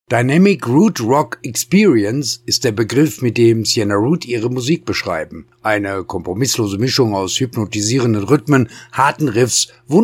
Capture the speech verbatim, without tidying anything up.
Dynamic Root Rock Experience ist der Begriff, mit dem Sienna Root ihre Musik beschreiben. Eine kompromisslose Mischung aus hypnotisierenden Rhythmen, harten Riffs,